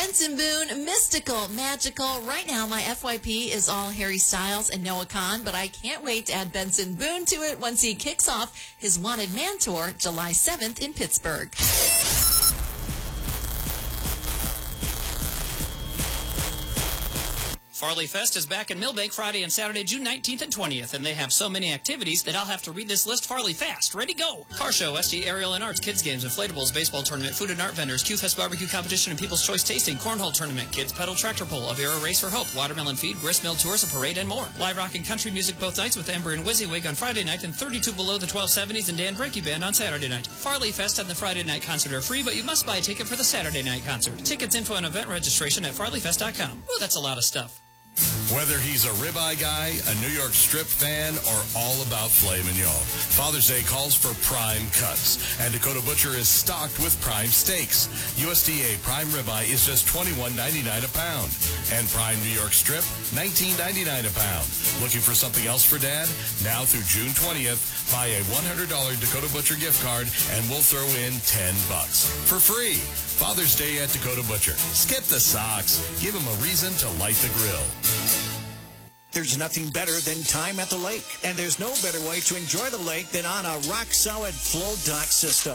Benson Boone, mystical, magical. Right now, my FYP is all Harry Styles and Noah Kahan, but I can't wait to add Benson Boone to it once he kicks off his Wanted Man Tour July 7th in Pittsburgh. Farley Fest is back in Millbank Friday and Saturday, June 19th and 20th, and they have so many activities that I'll have to read this list Farley fast. Ready, go! Car show, ST Aerial and Arts, kids games, inflatables, baseball tournament, food and art vendors, Q-Fest barbecue competition and People's Choice tasting, cornhole tournament, kids pedal tractor pull, Avera Race for Hope, watermelon feed, grist mill tours, a parade, and more. Live rock and country music both nights with Amber and WYZIWYG on Friday night and 32 Below the 1270s and Dan Brinky Band on Saturday night. Farley Fest and the Friday night concert are free, but you must buy a ticket for the Saturday night concert. Tickets, info, and event registration at farleyfest.com. Ooh, that's a lot of stuff. Whether he's a ribeye guy, a New York strip fan, or all about filet mignon, Father's Day calls for prime cuts, and Dakota Butcher is stocked with prime steaks. USDA prime ribeye is just $21.99 a pound, and prime New York strip, $19.99 a pound. Looking for something else for Dad? Now through June 20th, buy a $100 Dakota Butcher gift card, and we'll throw in $10 for free. Father's Day at Dakota Butcher. Skip the socks. Give him a reason to light the grill. There's nothing better than time at the lake, and there's no better way to enjoy the lake than on a rock-solid flow dock system.